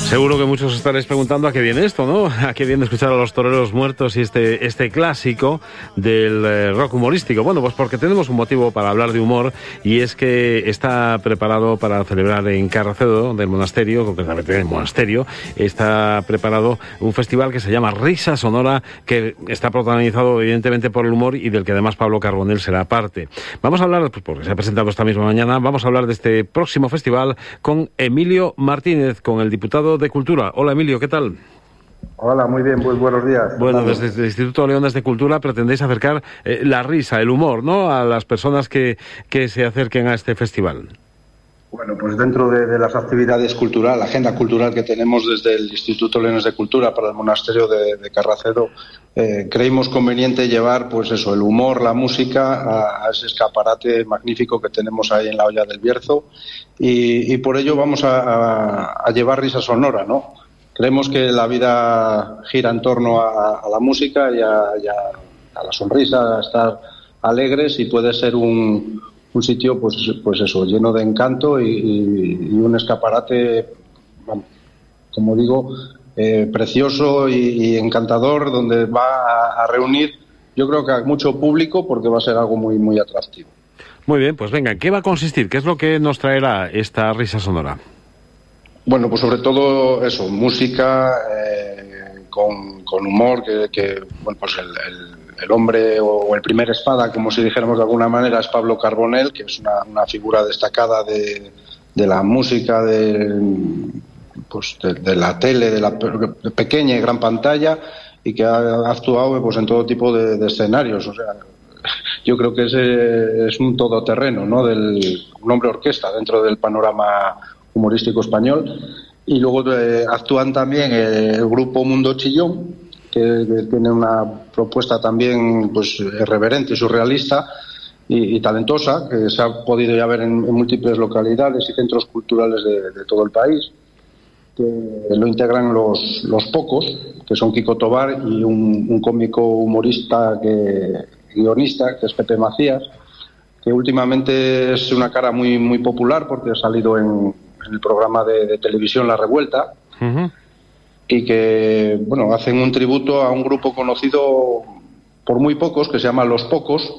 Seguro que muchos os estaréis preguntando a qué viene esto, ¿no? A qué viene escuchar a los toreros muertos y este clásico del rock humorístico. Bueno, pues porque tenemos un motivo para hablar de humor, y es que está preparado para celebrar en Carracedo del monasterio, concretamente en el monasterio, está preparado un festival que se llama Risa Sonora, que está protagonizado evidentemente por el humor y del que además Pablo Carbonell será parte. Vamos a hablar, pues porque se ha presentado esta misma mañana, vamos a hablar de este próximo festival con Emilio Martínez, con el diputado de Cultura. Hola Emilio, ¿qué tal? Hola, muy bien, muy buenos días. Bueno, desde el Instituto Leones de Cultura pretendéis acercar la risa, el humor, ¿no?, a las personas que se acerquen a este festival. Bueno, pues dentro de las actividades culturales, la agenda cultural que tenemos desde el Instituto Leones de Cultura para el monasterio de Carracedo, creímos conveniente llevar, pues eso, el humor, la música a ese escaparate magnífico que tenemos ahí en la Olla del Bierzo, y por ello vamos a llevar Risa Sonora, ¿no? Creemos que la vida gira en torno a la música y a la sonrisa, a estar alegres, y puede ser un sitio, pues eso, lleno de encanto y un escaparate, como digo, precioso y encantador, donde va a reunir, yo creo que a mucho público, porque va a ser algo muy, muy atractivo. Muy bien, pues venga, ¿qué va a consistir? ¿Qué es lo que nos traerá esta Risa Sonora? Bueno, pues sobre todo eso, música con humor, que bueno, pues el hombre o el primer espada, como si dijéramos de alguna manera, es Pablo Carbonell, que es una figura destacada de la música, de la tele, de la pequeña y gran pantalla, y que ha actuado pues en todo tipo de escenarios. O sea, yo creo que es un todoterreno, ¿no?, un hombre orquesta dentro del panorama humorístico español. Y luego actúan también el grupo Mundo Chillón, que tiene una propuesta también pues irreverente, surrealista y talentosa, que se ha podido ya ver en múltiples localidades y centros culturales de todo el país, que lo integran los Pocos, que son Kiko Tobar, y un cómico humorista guionista, que es Pepe Macías, que últimamente es una cara muy, muy popular porque ha salido en el programa de televisión La Revuelta. Uh-huh. Y que, bueno, hacen un tributo a un grupo conocido por muy pocos, que se llama Los Pocos,